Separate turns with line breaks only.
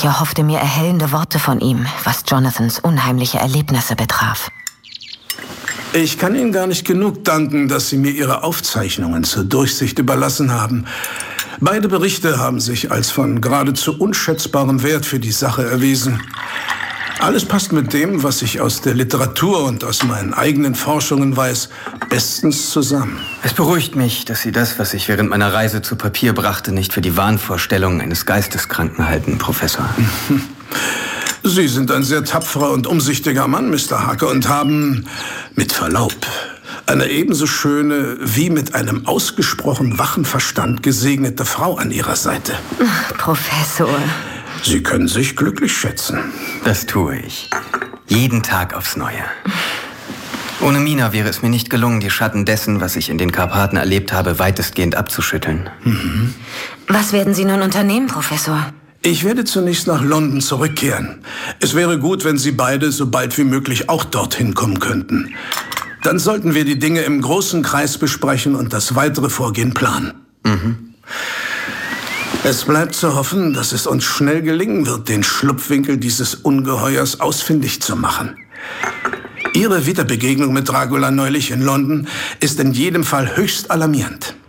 erhoffte mir erhellende Worte von ihm, was Jonathans unheimliche Erlebnisse betraf.
Ich kann Ihnen gar nicht genug danken, dass Sie mir Ihre Aufzeichnungen zur Durchsicht überlassen haben. Beide Berichte haben sich als von geradezu unschätzbarem Wert für die Sache erwiesen. Alles passt mit dem, was ich aus der Literatur und aus meinen eigenen Forschungen weiß, bestens zusammen.
Es beruhigt mich, dass Sie das, was ich während meiner Reise zu Papier brachte, nicht für die Wahnvorstellungen eines Geisteskranken halten, Professor.
Sie sind ein sehr tapferer und umsichtiger Mann, Mr. Harker, und haben, mit Verlaub, eine ebenso schöne wie mit einem ausgesprochen wachen Verstand gesegnete Frau an Ihrer Seite.
Professor.
Sie können sich glücklich schätzen.
Das tue ich. Jeden Tag aufs Neue. Ohne Mina wäre es mir nicht gelungen, die Schatten dessen, was ich in den Karpaten erlebt habe, weitestgehend abzuschütteln.
Was werden Sie nun unternehmen, Professor?
Ich werde zunächst nach London zurückkehren. Es wäre gut, wenn Sie beide so bald wie möglich auch dorthin kommen könnten. Dann sollten wir die Dinge im großen Kreis besprechen und das weitere Vorgehen planen. Es bleibt zu hoffen, dass es uns schnell gelingen wird, den Schlupfwinkel dieses Ungeheuers ausfindig zu machen. Ihre Wiederbegegnung mit Dracula neulich in London ist in jedem Fall höchst alarmierend.